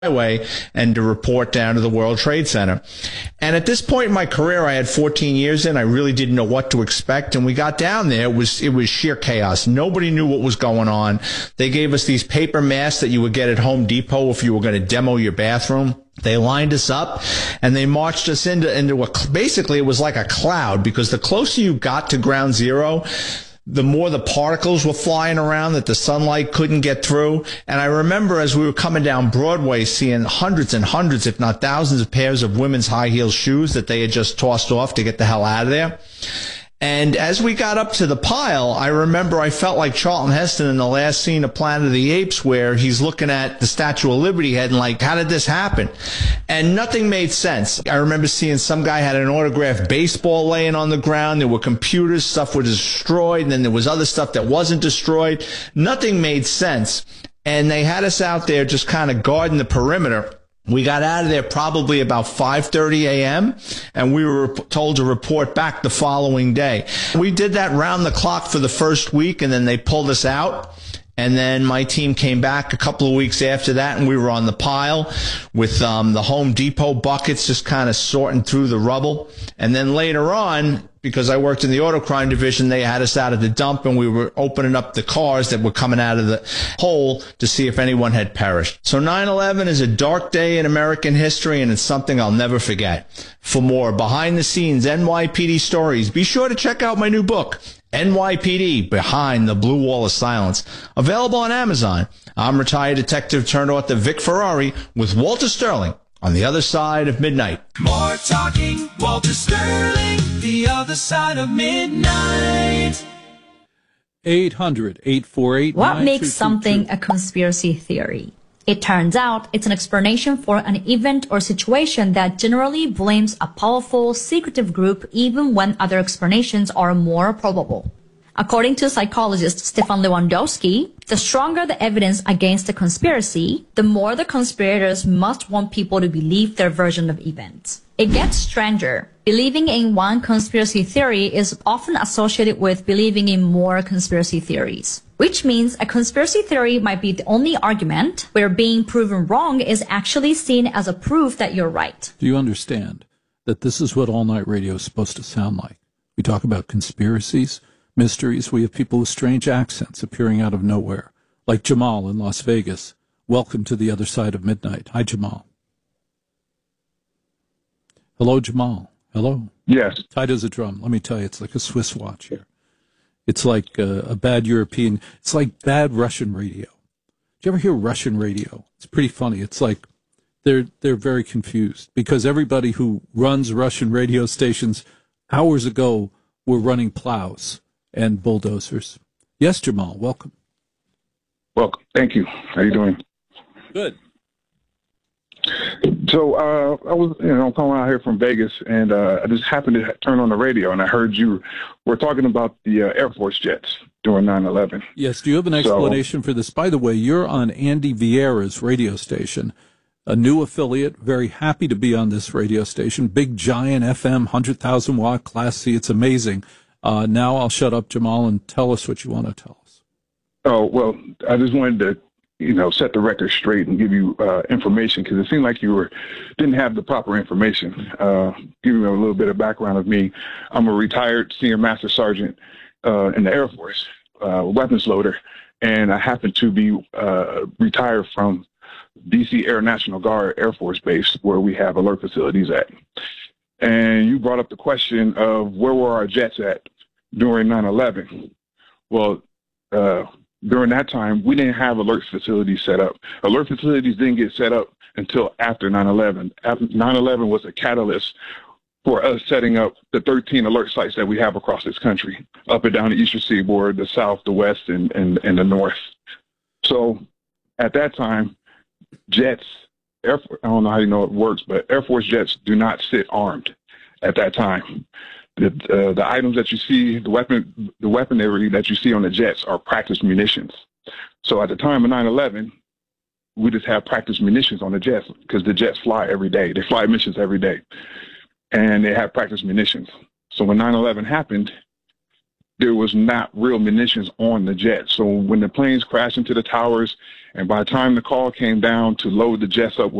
highway and to report down to the World Trade Center. And at this point in my career, I had 14 years in. I really didn't know what to expect. And we got down there. It was sheer chaos. Nobody knew what was going on. They gave us these paper masks that you would get at Home Depot if you were going to demo your bathroom. They lined us up and they marched us into basically it was like a cloud, because the closer you got to ground zero, the more the particles were flying around that the sunlight couldn't get through. And I remember as we were coming down Broadway, seeing hundreds and hundreds, if not thousands, of pairs of women's high heel shoes that they had just tossed off to get the hell out of there. And as we got up to the pile, I remember I felt like Charlton Heston in the last scene of Planet of the Apes, where he's looking at the Statue of Liberty head and like, how did this happen? And nothing made sense. I remember seeing some guy had an autographed baseball laying on the ground. There were computers, stuff was destroyed, and then there was other stuff that wasn't destroyed. Nothing made sense. And they had us out there just kind of guarding the perimeter. We got out of there probably about 5:30 a.m., and we were told to report back the following day. We did that round the clock for the first week, and then they pulled us out. And then my team came back a couple of weeks after that, and we were on the pile with the Home Depot buckets just kind of sorting through the rubble. And then later on, because I worked in the auto crime division, they had us out at the dump, and we were opening up the cars that were coming out of the hole to see if anyone had perished. So 9/11 is a dark day in American history, and it's something I'll never forget. For more behind-the-scenes NYPD stories, be sure to check out my new book, NYPD Behind the Blue Wall of Silence, available on Amazon. I'm retired detective turned author Vic Ferrari with Walter Sterling on The Other Side of Midnight. More talking, Walter Sterling, The Other Side of Midnight. 800-848-9222. What makes something a conspiracy theory? It turns out it's an explanation for an event or situation that generally blames a powerful, secretive group even when other explanations are more probable. According to psychologist Stefan Lewandowski, the stronger the evidence against the conspiracy, the more the conspirators must want people to believe their version of events. It gets stranger. Believing in one conspiracy theory is often associated with believing in more conspiracy theories, which means a conspiracy theory might be the only argument where being proven wrong is actually seen as a proof that you're right. Do you understand that this is what All Night Radio is supposed to sound like? We talk about conspiracies, mysteries. We have people with strange accents appearing out of nowhere, like Jamal in Las Vegas. Welcome to The Other Side of Midnight. Hi, Jamal. Hello, Jamal. Hello. Yes. Tight as a drum. Let me tell you, it's like a Swiss watch here. It's like a bad European. It's like bad Russian radio. Do you ever hear Russian radio? It's pretty funny. It's like they're very confused because everybody who runs Russian radio stations hours ago were running plows and bulldozers. Yes, Jamal, welcome. Welcome. Thank you. How you doing? Good. So I was, calling out here from Vegas, and I just happened to turn on the radio, and I heard you were talking about the Air Force jets during 9/11. Yes. Do you have an explanation for this? By the way, you're on Andy Vieira's radio station, a new affiliate. Very happy to be on this radio station. Big, giant FM, 100,000 watt Class C. It's amazing. Now I'll shut up, Jamal, and tell us what you want to tell us. Oh, well, I just wanted to set the record straight and give you information, because it seemed like you didn't have the proper information. Give you a little bit of background of me. I'm a retired senior master sergeant in the Air Force, weapons loader, and I happen to be retired from D.C. Air National Guard Air Force Base, where we have alert facilities at. And you brought up the question of where were our jets at during 9/11. Well, during that time, we didn't have alert facilities set up. Alert facilities didn't get set up until after 9/11. 9/11 was a catalyst for us setting up the 13 alert sites that we have across this country, up and down the eastern seaboard, the south, the west, and the north. So at that time, jets, I don't know how you know it works, but Air Force jets do not sit armed at that time. The items that you see, the weaponry that you see on the jets are practice munitions. So at the time of 9/11, we just have practice munitions on the jets because the jets fly every day. They fly missions every day, and they have practice munitions. So when 9/11 happened, there was not real munitions on the jet. So when the planes crashed into the towers, and by the time the call came down to load the jets up